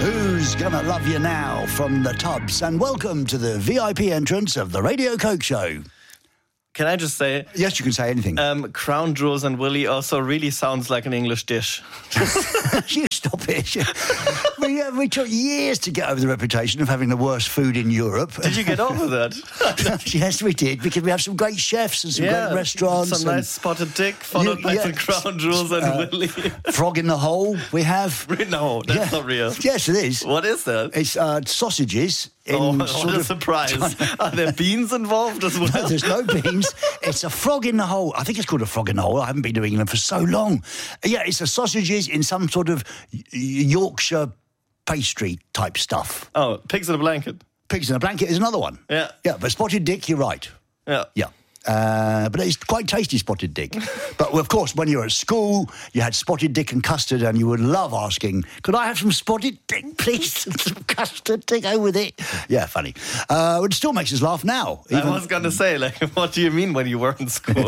Who's Gonna Love You Now from the Tubs, and welcome to the VIP entrance of the Radio Coke Show. Can I just say... Yes, you can say anything. Crown Jewels and Willy also really sounds like an English dish. You stop it. we took years to get over the reputation of having the worst food in Europe. Did you get over that? Yes, we did, because we have some great chefs and some great restaurants. Some nice spotted dick, followed by the Crown Jewels and Willy. Frog in the Hole, we have. No, that's not real. Yes, it is. What is that? It's sausages. What a surprise. Are there beans involved as well? No, there's no beans. It's a frog in the hole. I think it's called a frog in the hole. I haven't been to England for so long. Yeah, it's the sausages in some sort of Yorkshire pastry type stuff. Oh, pigs in a blanket. Pigs in a blanket is another one. Yeah. Yeah, but spotted dick, you're right. Yeah. Yeah. But it's quite tasty, spotted dick. But, of course, when you were at school, you had spotted dick and custard, and you would love asking, could I have some spotted dick, please? And some custard to go with it. Yeah, funny. It still makes us laugh now. I was going to say, what do you mean when you were in school?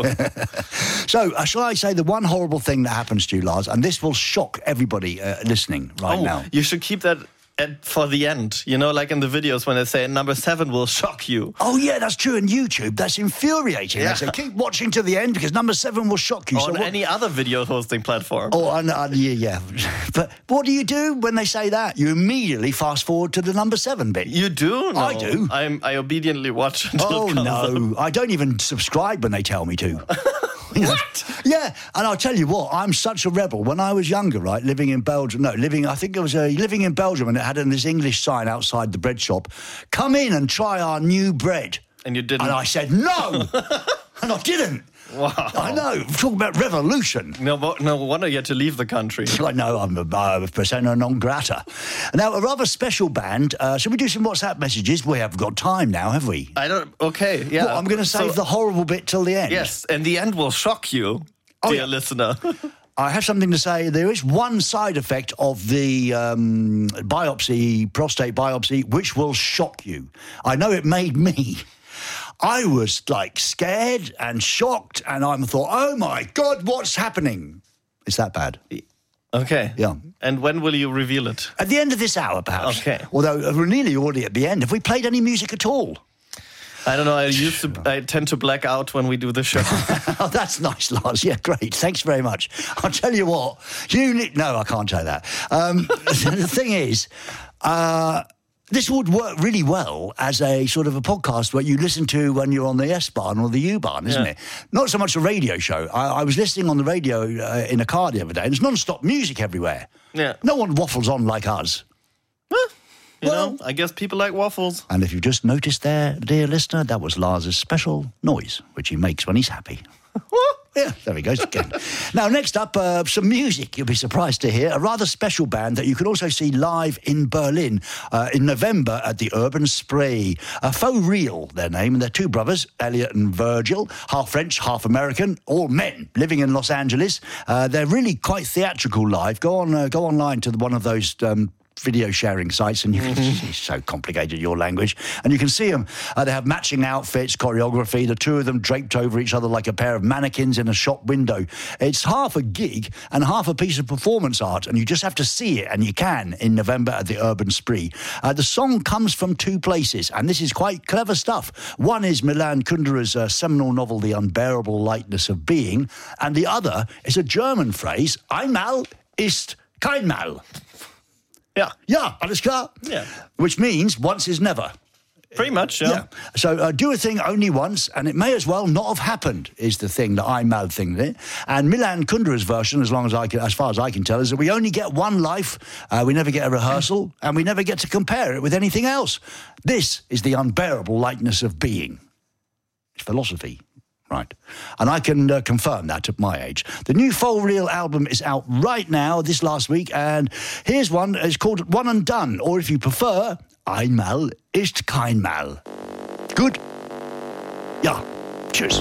So, shall I say the one horrible thing that happens to you, Lars, and this will shock everybody listening right now. You should keep that for the end, like in the videos when they say number 7 will shock you. Oh, yeah, that's true. On YouTube, that's infuriating. Yeah. They say, keep watching to the end because number 7 will shock you. On any other video hosting platform. Oh, yeah. But what do you do when they say that? You immediately fast forward to the number 7 bit. You do? No. I do. I obediently watch until it comes up. I don't even subscribe when they tell me to. What? Yeah, and I'll tell you what, I'm such a rebel. When I was younger, right, living in Belgium, living in Belgium, and it had this English sign outside the bread shop, come in and try our new bread. And you didn't? And I said, no! And I didn't. Wow. I know, talking about revolution. No wonder you had to leave the country. I know, I'm a persona non grata. Now, a rather special band. Shall we do some WhatsApp messages? We have got time now, have we? Okay, yeah. Well, I'm going to save the horrible bit till the end. Yes, and the end will shock you, dear listener. I have something to say. There is one side effect of the prostate biopsy, which will shock you. I know it made me. I was scared and shocked, and I thought, oh my God, what's happening? It's that bad. Okay. Yeah. And when will you reveal it? At the end of this hour, perhaps. Okay. Although we're nearly already at the end. Have we played any music at all? I don't know. I tend to black out when we do the show. Oh, that's nice, Lars. Yeah, great. Thanks very much. I'll tell you what. No, I can't say that. The thing is, this would work really well as a sort of a podcast where you listen to when you're on the S-Bahn or the U-Bahn, isn't it? Not so much a radio show. I was listening on the radio in a car the other day, and it's non-stop music everywhere. Yeah. No one waffles on like us. You know, I guess people like waffles. And if you just noticed there, dear listener, that was Lars's special noise, which he makes when he's happy. Yeah, there he goes again. Now, next up, some music you'll be surprised to hear. A rather special band that you can also see live in Berlin in November at the Urban Spree. Faux Real, their name, and they're two brothers, Elliot and Virgil, half French, half American, all men living in Los Angeles. They're really quite theatrical live. Go online to one of those video sharing sites, and you can it's so complicated, your language, and you can see them. They have matching outfits, choreography, the two of them draped over each other like a pair of mannequins in a shop window. It's half a gig and half a piece of performance art, and you just have to see it, and you can in November at the Urban Spree. The song comes from two places, and this is quite clever stuff. One is Milan Kundera's seminal novel, The Unbearable Lightness of Being, and the other is a German phrase, Einmal ist kein Mal. Yeah, alles klar? Yeah. Which means once is never. Pretty much, yeah. So do a thing only once, and it may as well not have happened, is the thing, the Einmal thing. And Milan Kundera's version, as far as I can tell, is that we only get one life, we never get a rehearsal, and we never get to compare it with anything else. This is the unbearable lightness of being. It's philosophy. Right. And I can confirm that at my age. The new Faux Real album is out right now, this last week, and here's one. It's called One and Done, or if you prefer, Einmal ist kein Mal. Good? Ja. Tschüss.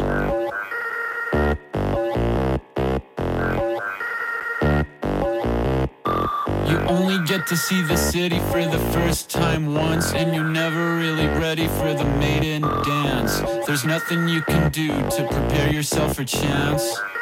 You only get to see the city for the first time once, and you're never really ready for the maiden dance. There's nothing you can do to prepare yourself for chance.